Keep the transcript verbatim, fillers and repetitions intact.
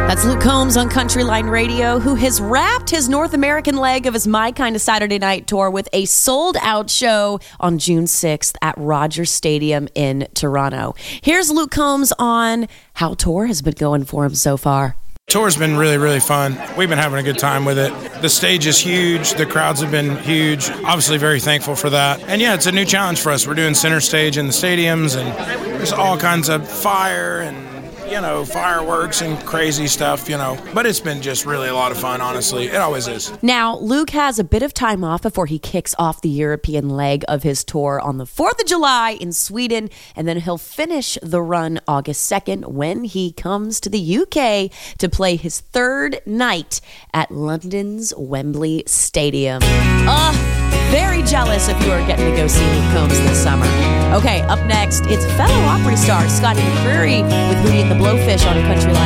That's Luke Combs on Countryline Radio, who has wrapped his North American leg of his My Kind of Saturday Night tour with a sold-out show on June sixth at Rogers Stadium in Toronto. Here's Luke Combs on how tour has been going for him so far. Tour's been really, really fun. We've been having a good time with it. The stage is huge. The crowds have been huge. Obviously very thankful for that. And yeah, it's a new challenge for us. We're doing center stage in the stadiums, and there's all kinds of fire and, you know, fireworks and crazy stuff, you know. But it's been just really a lot of fun, honestly. It always is. Now, Luke has a bit of time off before he kicks off the European leg of his tour on the fourth of July in Sweden, and then he'll finish the run August second when he comes to the U K to play his third night at London's Wembley Stadium. Ugh. Very jealous if you are getting to go see Luke Combs this summer. Okay, up next, it's fellow Opry star Scotty McCreery with Hootie and the Blowfish on Countryline.